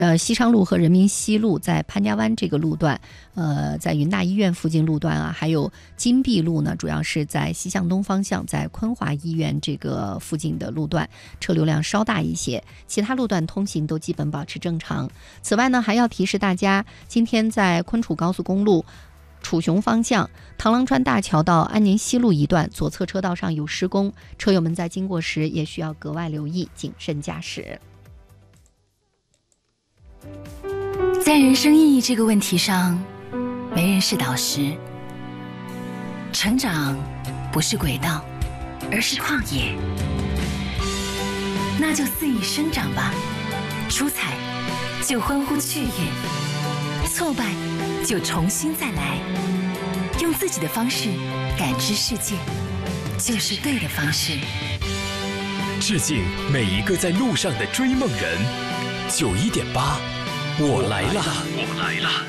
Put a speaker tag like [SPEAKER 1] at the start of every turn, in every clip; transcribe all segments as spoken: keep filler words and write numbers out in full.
[SPEAKER 1] 呃，西昌路和人民西路在潘家湾这个路段，呃，在云大医院附近路段啊，还有金碧路呢，主要是在西向东方向，在昆华医院这个附近的路段，车流量稍大一些，其他路段通行都基本保持正常。此外呢，还要提示大家，今天在昆楚高速公路楚雄方向螳螂川大桥到安宁西路一段左侧车道上有施工，车友们在经过时也需要格外留意，谨慎驾驶。
[SPEAKER 2] 在人生意义这个问题上，没人是导师。成长不是轨道，而是旷野。那就肆意生长吧，出彩就欢呼雀跃，挫败就重新再来，用自己的方式感知世界，就是对的方式。
[SPEAKER 3] 致敬每一个在路上的追梦人。九一点八，我来了，我来了。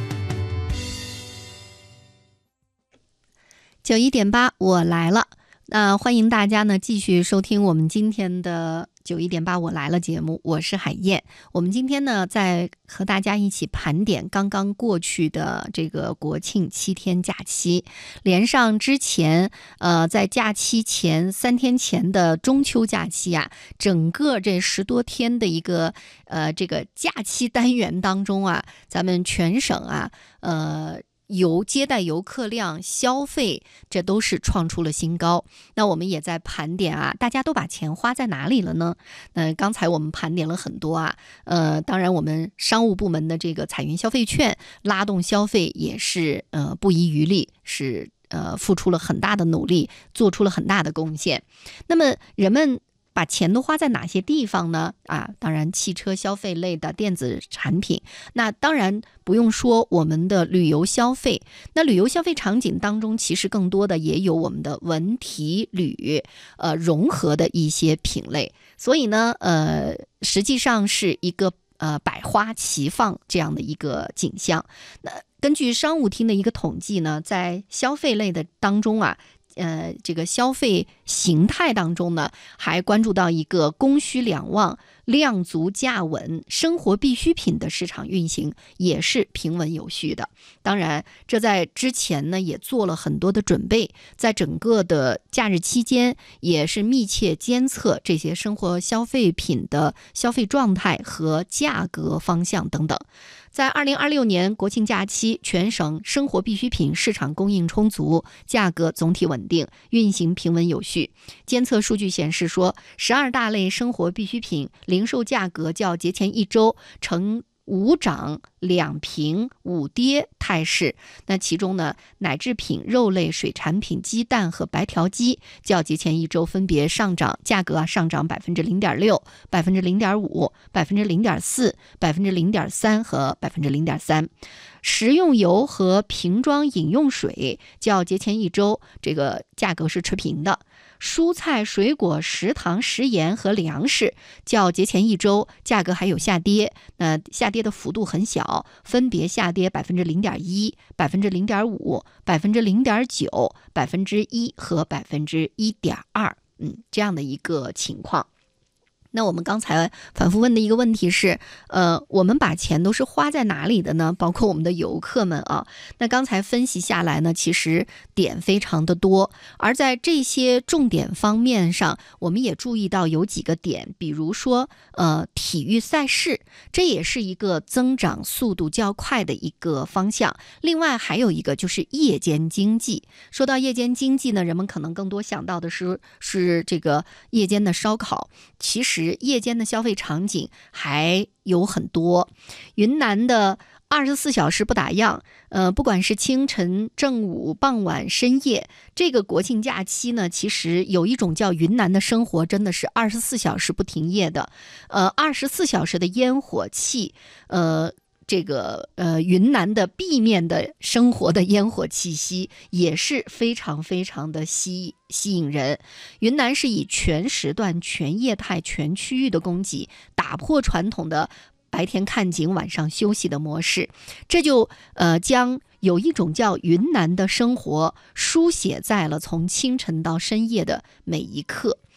[SPEAKER 1] 九一点八，我来了。那欢迎大家呢继续收听我们今天的九一点八我来了节目，我是海燕。我们今天呢在和大家一起盘点刚刚过去的这个国庆七天假期，连上之前呃在假期前三天前的中秋假期啊，整个这十多天的一个呃这个假期单元当中啊，咱们全省啊呃游接待游客量、消费，这都是创出了新高。那我们也在盘点啊，大家都把钱花在哪里了呢？呃，刚才我们盘点了很多啊，呃，当然我们商务部门的这个彩云消费券拉动消费也是呃不遗余力，是呃付出了很大的努力，做出了很大的贡献。那么人们把钱都花在哪些地方呢？啊，当然汽车消费类的电子产品，那当然不用说我们的旅游消费。那旅游消费场景当中，其实更多的也有我们的文体旅呃融合的一些品类。所以呢，呃，实际上是一个呃百花齐放这样的一个景象。那根据商务厅的一个统计呢，在消费类的当中啊。呃，这个消费形态当中呢，还关注到一个供需两旺、量足价稳、生活必需品的市场运行也是平稳有序的。当然，这在之前呢也做了很多的准备，在整个的假日期间也是密切监测这些生活消费品的消费状态和价格方向等等。在二零二六年国庆假期，全省生活必需品市场供应充足，价格总体稳定，运行平稳有序。监测数据显示说，十二大类生活必需品零售价格较节前一周呈五涨两平五跌态势。那其中呢，奶制品、肉类、水产品、鸡蛋和白条鸡较节前一周分别上涨，价格啊上涨百分之零点六、百分之零点五、百分之零点四、百分之零点三和百分之零点三。食用油和瓶装饮用水较节前一周这个价格是持平的。蔬菜、水果、食糖、食盐和粮食较节前一周价格还有下跌，那下跌的幅度很小，分别下跌百分之零点一、百分之零点五、百分之零点九、百分之一和百分之一点二，嗯，这样的一个情况。那我们刚才反复问的一个问题是，呃，我们把钱都是花在哪里的呢？包括我们的游客们啊。那刚才分析下来呢，其实点非常的多，而在这些重点方面上，我们也注意到有几个点，比如说，呃，体育赛事，这也是一个增长速度较快的一个方向。另外还有一个就是夜间经济。说到夜间经济呢，人们可能更多想到的是是这个夜间的烧烤，其实夜间的消费场景还有很多。云南的二十四小时不打烊，呃，不管是清晨、正午、傍晚、深夜，这个国庆假期呢，其实有一种叫云南的生活，真的是二十四小时不停业的，呃，二十四小时的烟火气，呃。这个呃，云南的地面的生活的烟火气息也是非常非常的吸吸引人。云南是以全时段、全业态、全区域的供给，打破传统的白天看景、晚上休息的模式，这就呃将有一种叫云南的生活书写在了从清晨到深夜的每一刻。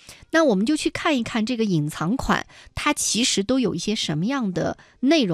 [SPEAKER 1] 那我们就去看一看这个隐藏款，它其实都有一些什么样的内容。